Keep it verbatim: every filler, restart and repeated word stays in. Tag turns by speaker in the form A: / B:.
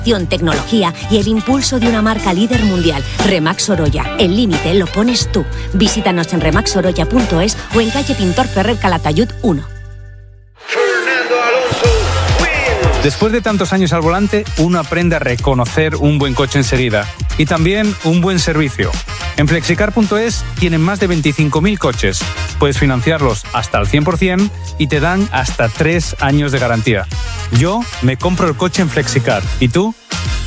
A: Tecnología y el impulso de una marca líder mundial. Remax Sorolla. El límite lo pones tú. Visítanos en remax sorolla punto es o en calle Pintor Ferrer Calatayud uno.
B: Después de tantos años al volante, uno aprende a reconocer un buen coche enseguida y también un buen servicio. En flexicar punto es tienen más de veinticinco mil coches. Puedes financiarlos hasta al cien por ciento y te dan hasta tres años de garantía. Yo me compro el coche en Flexicar. ¿Y tú?